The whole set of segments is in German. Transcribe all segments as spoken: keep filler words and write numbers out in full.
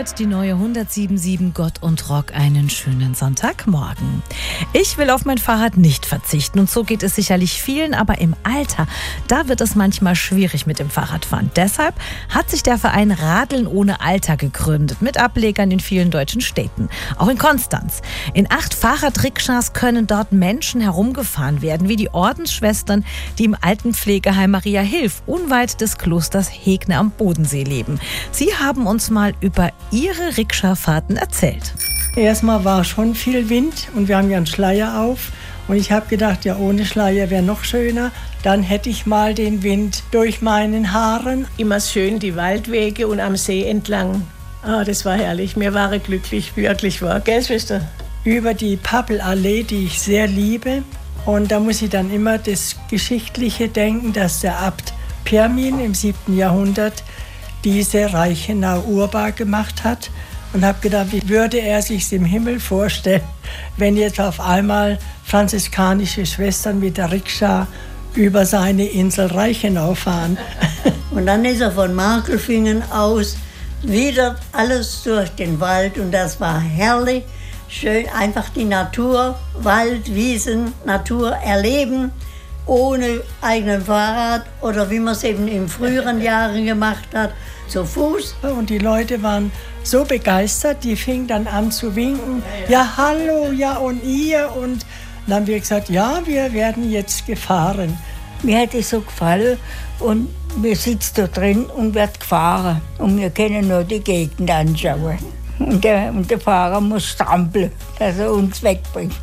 hört die neue hundertsieben Gott und Rock. Einen schönen Sonntagmorgen. Ich will auf mein Fahrrad nicht verzichten und so geht es sicherlich vielen, aber im Alter, da wird es manchmal schwierig mit dem Fahrradfahren. Deshalb hat sich der Verein Radeln ohne Alter gegründet, mit Ablegern in vielen deutschen Städten, auch in Konstanz. In acht Fahrradrikschas können dort Menschen herumgefahren werden, wie die Ordensschwestern, die im Altenpflegeheim Maria Hilf unweit des Klosters Hegne am Bodensee leben. Sie haben uns mal über ihre Rikscha-Fahrten erzählt. Erstmal war schon viel Wind und wir haben ja einen Schleier auf. Und ich habe gedacht, ja, ohne Schleier wäre noch schöner. Dann hätte ich mal den Wind durch meinen Haaren. Immer schön die Waldwege und am See entlang. Ah, das war herrlich. Mir war glücklich, wirklich war. Gell, Schwester? Über die Pappelallee, die ich sehr liebe. Und da muss ich dann immer das Geschichtliche denken, dass der Abt Pirmin im siebten Jahrhundert diese Reichenau urbar gemacht hat. Und habe gedacht, wie würde er sich im Himmel vorstellen, wenn jetzt auf einmal franziskanische Schwestern mit der Rikscha über seine Insel Reichenau fahren. Und dann ist er von Markelfingen aus wieder alles durch den Wald und das war herrlich, schön, einfach die Natur, Wald, Wiesen, Natur erleben, ohne eigenen Fahrrad oder wie man es eben in früheren Jahren gemacht hat, zu Fuß. Und die Leute waren so begeistert, die fingen dann an zu winken, ja hallo, ja und ihr. Und dann haben wir gesagt, ja, wir werden jetzt gefahren. Mir hat es so gefallen und wir sitzen da drin und wird gefahren. Und wir können nur die Gegend anschauen. Und der, und der Fahrer muss strampeln, dass er uns wegbringt.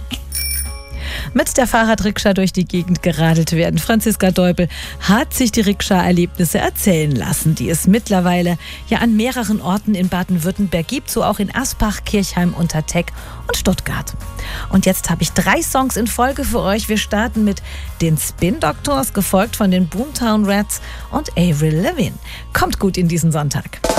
Mit der Fahrradrikscha durch die Gegend geradelt werden. Franziska Deubel hat sich die Rikscha-Erlebnisse erzählen lassen, die es mittlerweile ja an mehreren Orten in Baden-Württemberg gibt, so auch in Aspach, Kirchheim, Unterteck und Stuttgart. Und jetzt habe ich drei Songs in Folge für euch. Wir starten mit den Spin Doctors, gefolgt von den Boomtown Rats und Avril Lavigne. Kommt gut in diesen Sonntag.